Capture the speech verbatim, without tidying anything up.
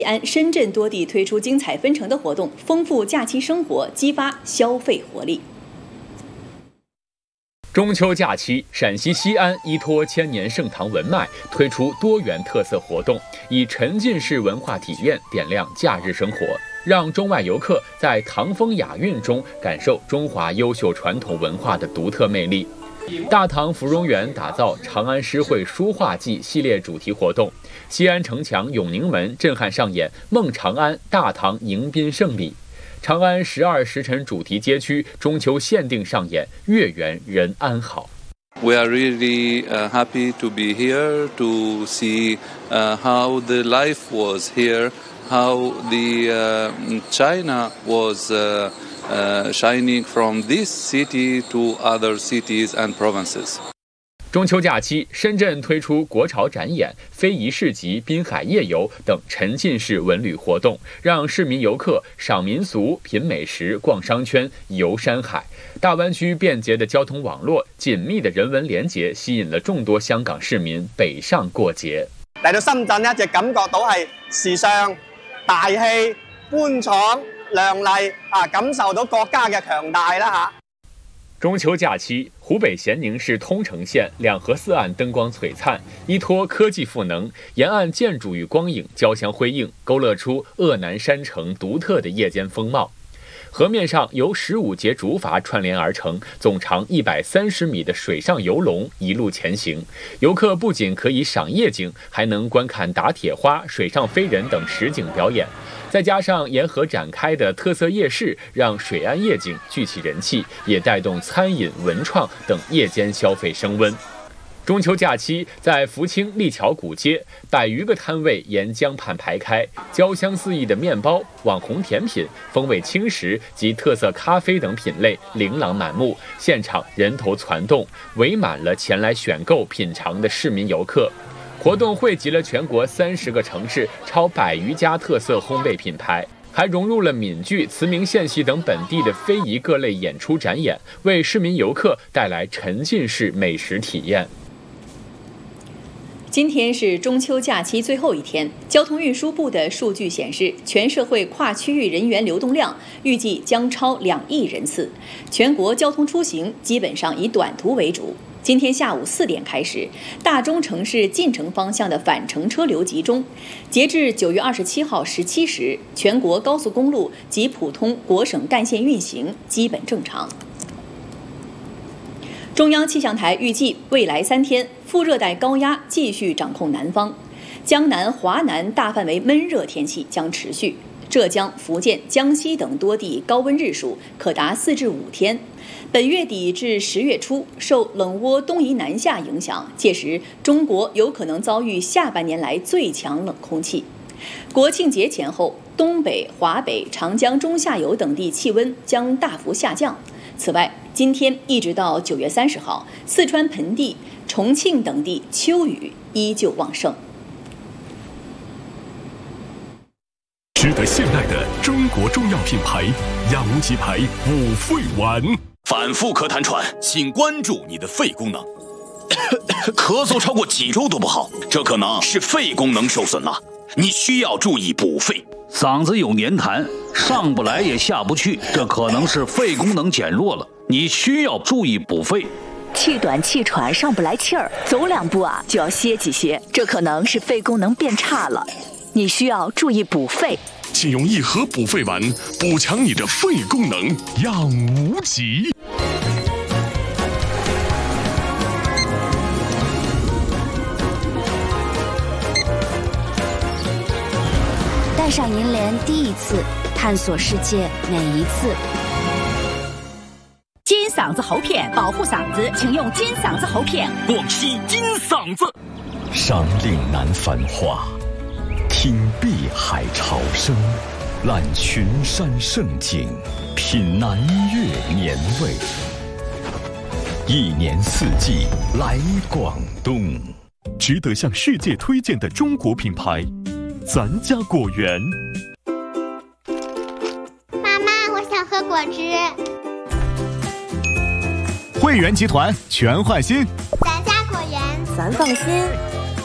西安、深圳多地推出精彩纷呈的活动，丰富假期生活，激发消费活力。 中秋假期，陕西西安依托千年盛唐文脉，推出多元特色活动，以沉浸式文化体验点亮假日生活，让中外游客在唐风雅韵中感受中华优秀传统文化的独特魅力。大唐芙蓉园打造长安诗会书画季系列主题活动，西安城墙永宁门震撼上演梦长安大唐迎宾胜礼，长安十二时辰主题街区中秋限定上演月圆人安好。 We are really uh, happy to be here to see uh, how the life was here, how the uh, China was uh, uh, shining from this city to other cities and provinces. 中秋假期，深圳推出国潮展演、非遗市集、滨海夜游等沉浸式文旅活动，让市民游客赏民俗、品美食、逛商圈、游山海。大湾区便捷的交通网络、紧密的人文连結，吸引了眾多香港市民北上過節。 嚟到深圳呢，就感覺到係時尚、大氣、寬敞、亮麗啊，感受到國家嘅強大啦嚇。 中秋假期，湖北咸宁市通城县两河四岸灯光璀璨，依托科技赋能，沿岸建筑与光影交相辉映，勾勒出鄂南山城独特的夜间风貌。河面上由十五节竹筏串联而成，总长一百三十米的水上游龙一路前行，游客不仅可以赏夜景，还能观看打铁花、水上飞人等实景表演。再加上沿河展开的特色夜市，让水岸夜景聚起人气，也带动餐饮、文创等夜间消费升温。中秋假期，在福清立桥古街，百余个摊位沿江畔排开，焦香四溢的面包、网红甜品、风味轻食及特色咖啡等品类琳琅满目，现场人头攒动，围满了前来选购品尝的市民游客。活动汇集了全国三十个城市超百余家特色烘焙品牌，还融入了闽剧、慈铭县戏等本地的非遗各类演出展演，为市民游客带来沉浸式美食体验。 今天是中秋假期最后一天，交通运输部的数据显示，全社会跨区域人员流动量预计将超两亿人次，全国交通出行基本上以短途为主。今天下午四点开始，大中城市进城方向的返程车流集中。截至九月二十七号十七时，全国高速公路及普通国省干线运行基本正常。中央气象台预计，未来三天副热带高压继续掌控南方，江南、华南大范围闷热天气将持续。浙江、福建、江西等多地高温日数可达四至五天。本月底至十月初，受冷涡东移南下影响，届时中国有可能遭遇下半年来最强冷空气。国庆节前后，东北、华北、长江中下游等地气温将大幅下降。此外，今天一直到九月三十号，四川盆地、重庆等地秋雨依旧旺盛。 值得信赖的中国中药品牌养无极牌五肺丸。 反复咳痰喘，请关注你的肺功能。咳嗽超过几周都不好，这可能是肺功能受损了，你需要注意补肺。 嗓子有黏痰，上不来也下不去，这可能是肺功能减弱了，你需要注意补肺。 气短气喘，上不来气儿，走两步啊就要歇几歇，这可能是肺功能变差了，你需要注意补肺。 请用一盒补肺丸补强你的肺功能，养无极。 带上银联第一次，探索世界每一次。 金嗓子喉片保护嗓子，请用金嗓子喉片。 广西金嗓子。 赏岭南繁华，听碧海潮声，览群山胜景，品南粤年味。一年四季来广东。 值得向世界推荐的中国品牌，咱家果园。 妈妈，我想喝果汁。 汇源集团全换新， 咱家果园， 咱放心。